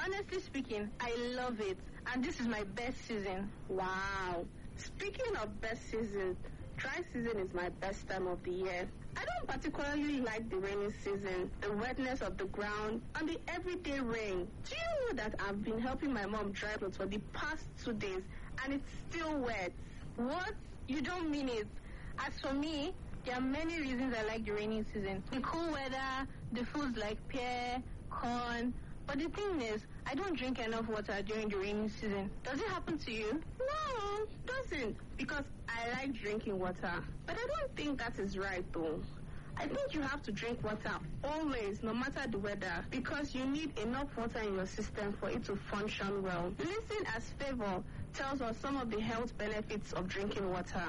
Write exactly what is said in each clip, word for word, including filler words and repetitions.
Honestly speaking, I love it. And this is my best season. Wow. Speaking of best season, dry season is my best time of the year. I don't particularly like the rainy season, the wetness of the ground, and the everyday rain. Do you know that I've been helping my mom dry clothes for the past two days and it's still wet? What? You don't mean it. As for me, there are many reasons I like the rainy season. The cool weather, the foods like pear, corn. But the thing is, I don't drink enough water during the rainy season. Does it happen to you? No, it doesn't. Because I like drinking water. But I don't think that is right, though. I think you have to drink water always, no matter the weather, because you need enough water in your system for it to function well. Listen as Favor tells us some of the health benefits of drinking water.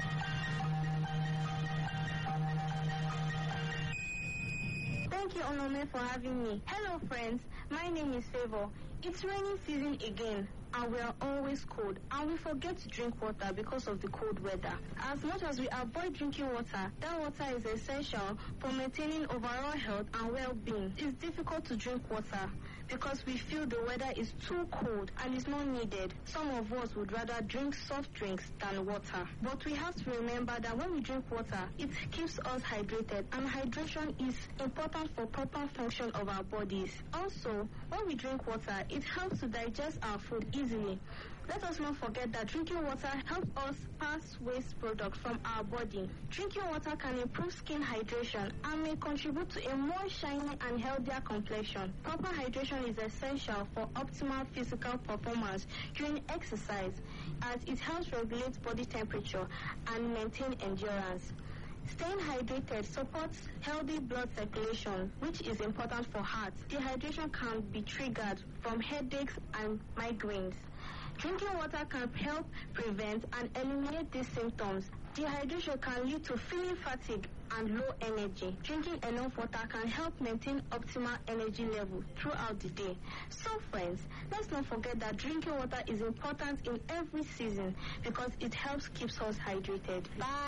Thank you, Onome, for having me. Hello, friends. My name is Favor. It's rainy season again, and we are always cold, and we forget to drink water because of the cold weather. As much as we avoid drinking water, that water is essential for maintaining overall health and well-being. It's difficult to drink water because we feel the weather is too cold and is not needed. Some of us would rather drink soft drinks than water. But we have to remember that when we drink water, it keeps us hydrated, and hydration is important for proper function of our bodies. Also, when we drink water, it helps to digest our food easily. Let us not forget that drinking water helps us pass waste products from our body. Drinking water can improve skin hydration and may contribute to a more shiny and healthier complexion. Proper hydration is essential for optimal physical performance during exercise, as it helps regulate body temperature and maintain endurance. Staying hydrated supports healthy blood circulation, which is important for heart. Dehydration can be triggered from headaches and migraines. Drinking water can help prevent and eliminate these symptoms. Dehydration can lead to feeling fatigue and low energy. Drinking enough water can help maintain optimal energy level throughout the day. So friends, let's not forget that drinking water is important in every season because it helps keep us hydrated. Bye.